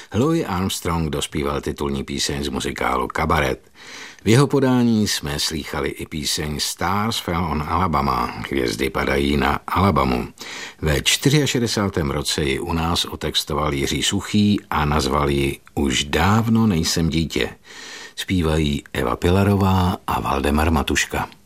Louis Armstrong dospíval titulní píseň z muzikálu Kabaret. V jeho podání jsme slýchali i píseň Stars Fell on Alabama, hvězdy padají na Alabamu. Ve 64. roce ji u nás otextoval Jiří Suchý a nazval ji Už dávno nejsem dítě. Zpívají Eva Pilarová a Valdemar Matuška.